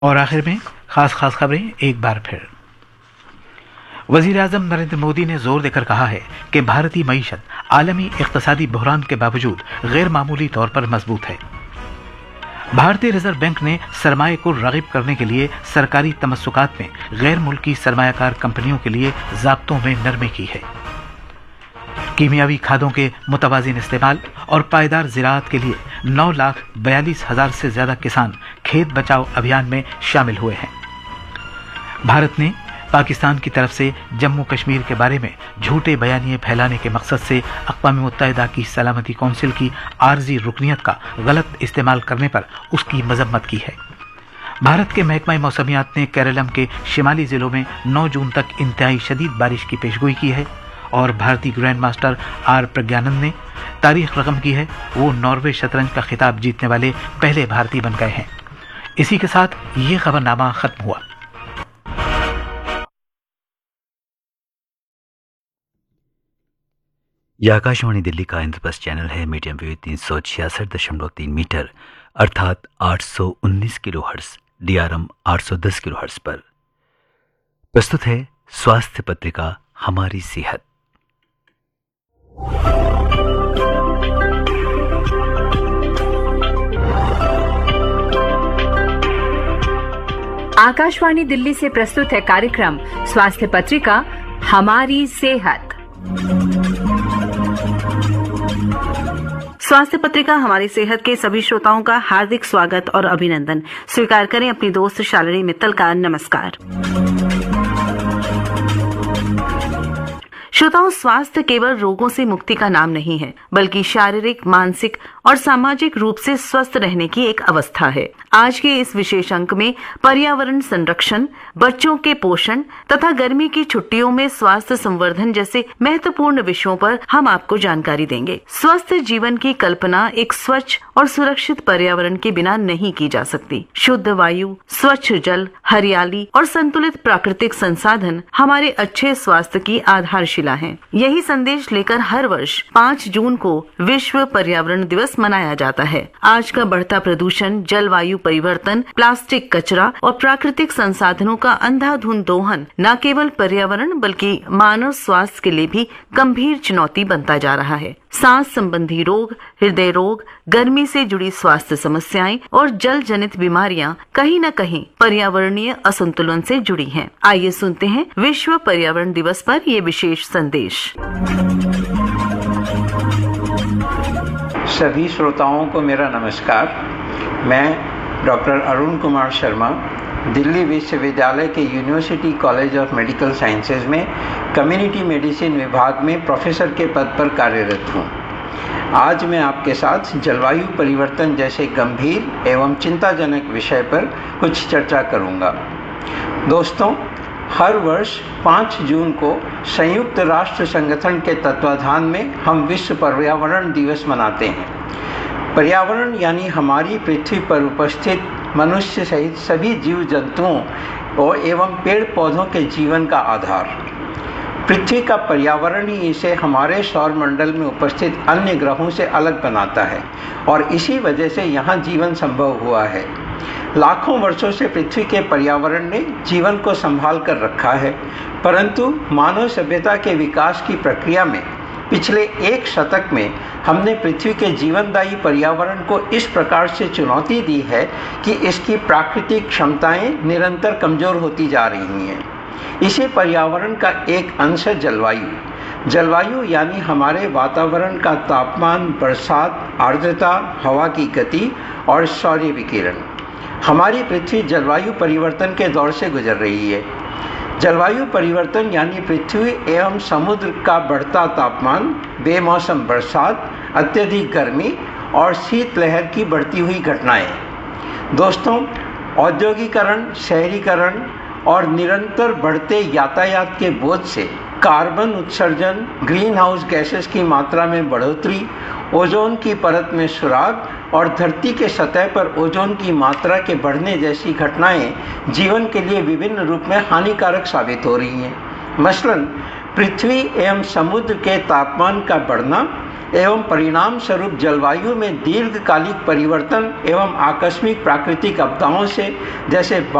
और आखिर में खास खबरें एक बार फिर। वजीर आजम नरेंद्र मोदी ने जोर देकर कहा है कि भारतीय मईशत आलमी इक्तसादी बहरान के बावजूद गैर मामूली तौर पर मजबूत है। भारतीय रिजर्व बैंक ने सरमाए को रागिब करने के लिए सरकारी तमस्सुकात में गैर मुल्की सरमायाकार कंपनियों के लिए ज़ाब्तों में नरमी की है। कीमियावी खादों के मुतवाजिन इस्तेमाल और पायदार ज़राअत के लिए 9,42,000 से ज्यादा किसान खेत बचाओ अभियान में शामिल हुए हैं। भारत ने पाकिस्तान की तरफ से जम्मू कश्मीर के बारे में झूठे बयानिए फैलाने के मकसद से अक़वाम मुत्तहिदा की सलामती कौंसिल की आर्जी रुकनियत का गलत इस्तेमाल करने पर उसकी मजम्मत की है। भारत के महकमा मौसमियात ने केरलम के शिमाली जिलों में 9 जून तक इंतहाई शदीद बारिश की पेशगोई की है और भारतीय ग्रैंड मास्टर आर प्रज्ञानंद ने तारीख रकम की है। वो नॉर्वे शतरंज का खिताब जीतने वाले पहले भारतीय बन गए हैं। इसी के साथ ये खबरनामा खत्म हुआ। यह आकाशवाणी दिल्ली का इंद्रप्रस्थ चैनल है। मीडियम वेव 366.3 मीटर अर्थात 819 किलोहर्ट्ज, DRM 810 किलोहर्ट्ज पर प्रस्तुत है स्वास्थ्य पत्रिका हमारी सेहत। आकाशवाणी दिल्ली से प्रस्तुत है कार्यक्रम स्वास्थ्य पत्रिका हमारी सेहत। स्वास्थ्य पत्रिका हमारी सेहत के सभी श्रोताओं का हार्दिक स्वागत और अभिनंदन। स्वीकार करें अपनी दोस्त शालिनी मित्तल का नमस्कार। श्रोताओं, स्वास्थ्य केवल रोगों से मुक्ति का नाम नहीं है, बल्कि शारीरिक, मानसिक और सामाजिक रूप से स्वस्थ रहने की एक अवस्था है। आज के इस विशेष अंक में पर्यावरण संरक्षण, बच्चों के पोषण तथा गर्मी की छुट्टियों में स्वास्थ्य संवर्धन जैसे महत्वपूर्ण विषयों पर हम आपको जानकारी देंगे। स्वस्थ जीवन की कल्पना एक स्वच्छ और सुरक्षित पर्यावरण के बिना नहीं की जा सकती। शुद्ध वायु, स्वच्छ जल, हरियाली और संतुलित प्राकृतिक संसाधन हमारे अच्छे स्वास्थ्य की आधारशिला है। यही संदेश लेकर हर वर्ष 5 जून को विश्व पर्यावरण दिवस मनाया जाता है। आज का बढ़ता प्रदूषण, जलवायु परिवर्तन, प्लास्टिक कचरा और प्राकृतिक संसाधनों का अंधाधुंध दोहन न केवल पर्यावरण बल्कि मानव स्वास्थ्य के लिए भी गंभीर चुनौती बनता जा रहा है। सांस संबंधी रोग, हृदय रोग, गर्मी से जुड़ी स्वास्थ्य समस्याएं और जल जनित बीमारियां कहीं न कहीं पर्यावरणीय असंतुलन से जुड़ी हैं। आइए सुनते हैं विश्व पर्यावरण दिवस पर ये विशेष संदेश। सभी श्रोताओं को मेरा नमस्कार। मैं डॉक्टर अरुण कुमार शर्मा दिल्ली विश्वविद्यालय के university college of medical sciences में कम्युनिटी मेडिसिन विभाग में प्रोफेसर के पद पर कार्यरत हूँ। आज मैं आपके साथ जलवायु परिवर्तन जैसे गंभीर एवं चिंताजनक विषय पर कुछ चर्चा करूँगा। दोस्तों, हर वर्ष 5 जून को संयुक्त राष्ट्र संगठन के तत्वाधान में हम विश्व पर्यावरण दिवस मनाते हैं। पर्यावरण यानी हमारी पृथ्वी पर उपस्थित मनुष्य सहित सभी जीव जंतुओं एवं पेड़ पौधों के जीवन का आधार। पृथ्वी का पर्यावरण ही इसे हमारे सौर मंडल में उपस्थित अन्य ग्रहों से अलग बनाता है और इसी वजह से यहाँ जीवन संभव हुआ है। लाखों वर्षों से पृथ्वी के पर्यावरण ने जीवन को संभाल कर रखा है, परंतु मानव सभ्यता के विकास की प्रक्रिया में पिछले 1 शतक में हमने पृथ्वी के जीवनदायी पर्यावरण को इस प्रकार से चुनौती दी है कि इसकी प्राकृतिक क्षमताएं निरंतर कमजोर होती जा रही हैं। इसी पर्यावरण का एक अंश है जलवायु। जलवायु यानी हमारे वातावरण का तापमान, बरसात, आर्द्रता, हवा की गति और सौर्य विकिरण। हमारी पृथ्वी जलवायु परिवर्तन के दौर से गुजर रही है। जलवायु परिवर्तन यानी पृथ्वी एवं समुद्र का बढ़ता तापमान, बेमौसम बरसात, अत्यधिक गर्मी और शीतलहर की बढ़ती हुई घटनाएं। दोस्तों, औद्योगिकरण, शहरीकरण और निरंतर बढ़ते यातायात के बोझ से कार्बन उत्सर्जन, ग्रीन हाउस गैसेस की मात्रा में बढ़ोतरी, ओजोन की परत में सुराग और धरती के सतह पर ओजोन की मात्रा के बढ़ने जैसी घटनाएं जीवन के लिए विभिन्न रूप में हानिकारक साबित हो रही हैं। मसलन पृथ्वी एवं समुद्र के तापमान का बढ़ना एवं परिणाम स्वरूप जलवायु में दीर्घकालिक परिवर्तन एवं आकस्मिक प्राकृतिक आपदाओं से जैसे